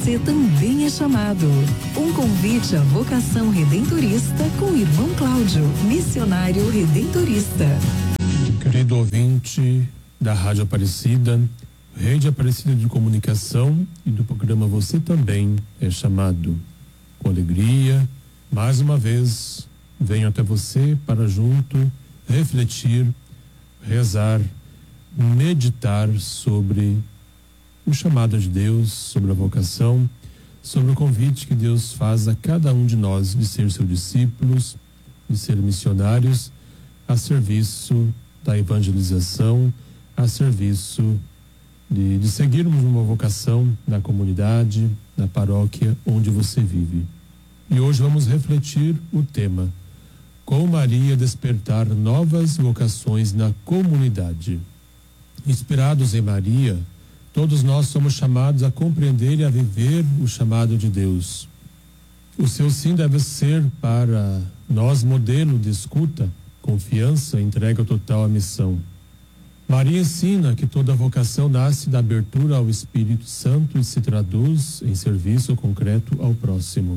você também é chamado. Um convite à vocação redentorista com o irmão Cláudio, missionário redentorista. Querido ouvinte da Rádio Aparecida, Rede Aparecida de Comunicação e do programa Você Também é Chamado. Com alegria, mais uma vez, venho até você para junto refletir, rezar, meditar sobre o chamado de Deus, sobre a vocação, sobre o convite que Deus faz a cada um de nós de ser seus discípulos, de ser missionários, a serviço da evangelização, a serviço de seguirmos uma vocação na comunidade, na paróquia onde você vive. E hoje vamos refletir o tema: com Maria despertar novas vocações na comunidade. Inspirados em Maria, todos nós somos chamados a compreender e a viver o chamado de Deus. O seu sim deve ser para nós modelo de escuta, confiança e entrega total à missão. Maria ensina que toda vocação nasce da abertura ao Espírito Santo e se traduz em serviço concreto ao próximo.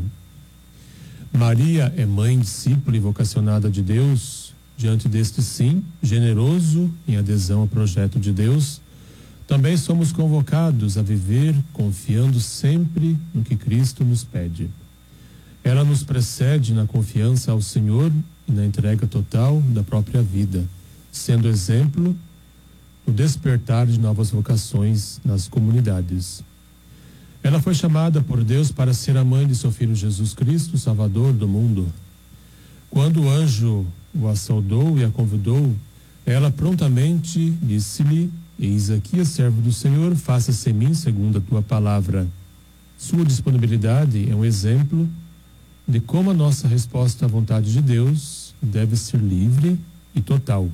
Maria é mãe, discípula e vocacionada de Deus. Diante deste sim, generoso em adesão ao projeto de Deus, também somos convocados a viver confiando sempre no que Cristo nos pede. Ela nos precede na confiança ao Senhor e na entrega total da própria vida, sendo exemplo no despertar de novas vocações nas comunidades. Ela foi chamada por Deus para ser a mãe de seu Filho Jesus Cristo, Salvador do mundo. Quando o anjo o saudou e a convidou, ela prontamente disse-lhe: eis aqui a servo do Senhor, faça-se em mim segundo a tua palavra. Sua disponibilidade é um exemplo de como a nossa resposta à vontade de Deus deve ser livre e total.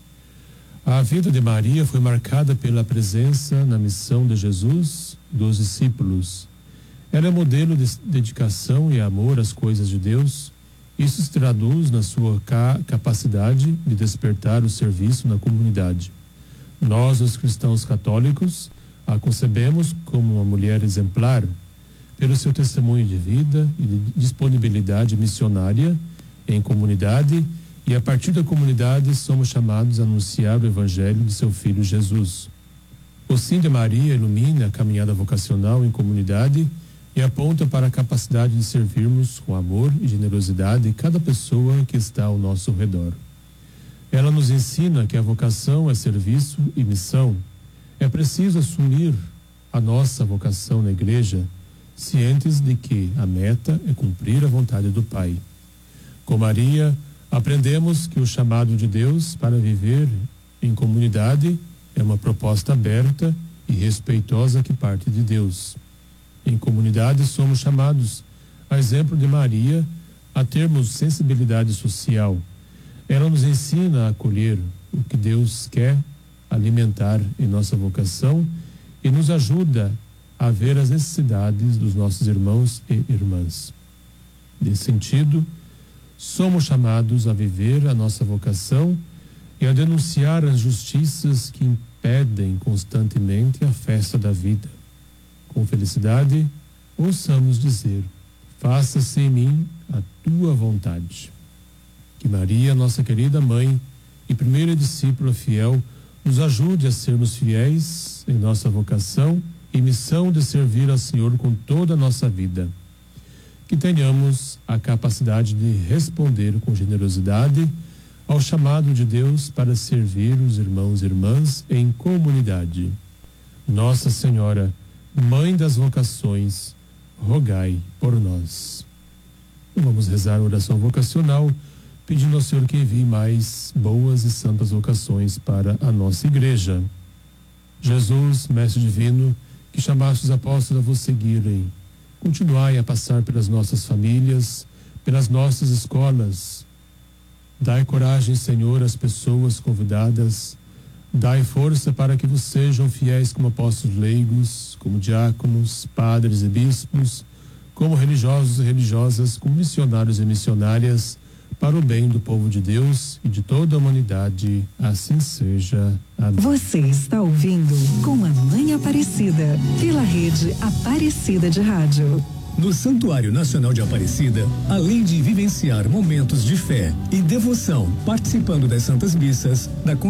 A vida de Maria foi marcada pela presença na missão de Jesus e dos discípulos. Ela é modelo de dedicação e amor às coisas de Deus. Isso se traduz na sua capacidade de despertar o serviço na comunidade. Nós, os cristãos católicos, a concebemos como uma mulher exemplar pelo seu testemunho de vida e de disponibilidade missionária em comunidade, e a partir da comunidade somos chamados a anunciar o Evangelho de seu Filho Jesus. O sim de Maria ilumina a caminhada vocacional em comunidade e aponta para a capacidade de servirmos com amor e generosidade cada pessoa que está ao nosso redor. Ela nos ensina que a vocação é serviço e missão. É preciso assumir a nossa vocação na igreja, cientes de que a meta é cumprir a vontade do Pai. Com Maria, aprendemos que o chamado de Deus para viver em comunidade é uma proposta aberta e respeitosa que parte de Deus. Em comunidade somos chamados, a exemplo de Maria, a termos sensibilidade social. Ela nos ensina a acolher o que Deus quer alimentar em nossa vocação e nos ajuda a ver as necessidades dos nossos irmãos e irmãs. Nesse sentido, somos chamados a viver a nossa vocação e a denunciar as injustiças que impedem constantemente a festa da vida. Com felicidade, ouçamos dizer: faça-se em mim a tua vontade. Que Maria, nossa querida mãe e primeira discípula fiel, nos ajude a sermos fiéis em nossa vocação e missão de servir ao Senhor com toda a nossa vida. Que tenhamos a capacidade de responder com generosidade ao chamado de Deus para servir os irmãos e irmãs em comunidade. Nossa Senhora, Mãe das vocações, rogai por nós. Vamos rezar a oração vocacional, pedindo ao Senhor que envie mais boas e santas vocações para a nossa igreja. Jesus, Mestre Divino, que chamaste os apóstolos a vos seguirem, continuai a passar pelas nossas famílias, pelas nossas escolas. Dai coragem, Senhor, às pessoas convidadas. Dai força para que vos sejam fiéis como apóstolos leigos, como diáconos, padres e bispos, como religiosos e religiosas, como missionários e missionárias, para o bem do povo de Deus e de toda a humanidade. Assim seja. Amém. Você está ouvindo Com a Mãe Aparecida, pela rede Aparecida de Rádio. No Santuário Nacional de Aparecida, além de vivenciar momentos de fé e devoção participando das Santas Missas, da